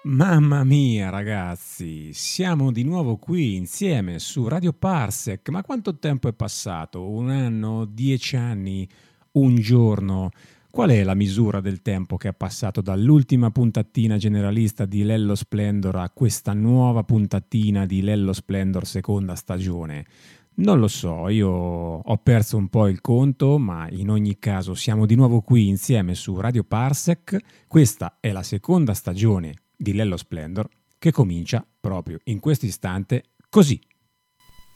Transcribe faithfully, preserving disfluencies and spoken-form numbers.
Mamma mia ragazzi, siamo di nuovo qui insieme su Radio Parsec. Ma quanto tempo è passato? Un anno? Dieci anni? Un giorno? Qual è la misura del tempo che è passato dall'ultima puntatina generalista di Lello Splendor a questa nuova puntatina di Lello Splendor seconda stagione? Non lo so, io ho perso un po' il conto, ma in ogni caso siamo di nuovo qui insieme su Radio Parsec. Questa è la seconda stagione di Lello Splendor che comincia proprio in questo istante così.